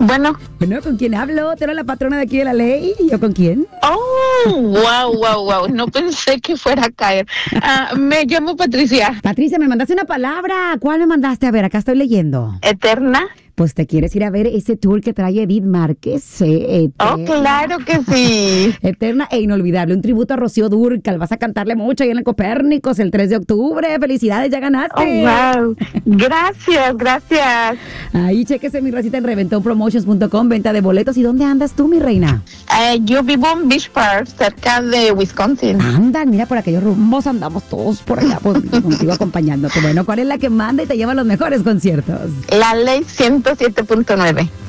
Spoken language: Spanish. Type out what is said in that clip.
Bueno. Bueno, ¿con quién hablo? ¿Tú eres la patrona de aquí de la ley? ¿Yo con quién? Oh, wow. No pensé que fuera a caer. Me llamo Patricia. Patricia, me mandaste una palabra. ¿Cuál me mandaste? A ver, acá estoy leyendo. ¿Eterna? Pues te quieres ir a ver ese tour que trae Edith Márquez. Oh, claro que sí. Eterna e inolvidable. Un tributo a Rocío Dúrcal. Vas a cantarle mucho ahí en el Copérnicos el 3 de octubre. ¡Felicidades, ya ganaste! Oh, wow. Gracias. Ahí chéquese mi racita en reventonpromotions.com, venta de boletos. ¿Y dónde andas tú, mi reina? Yo vivo en Beach Park, cerca de Wisconsin. Anda, mira, por aquellos rumbos andamos todos por allá, pues, contigo acompañándote. Bueno, ¿cuál es la que manda y te lleva a los mejores conciertos? La ley 107.9.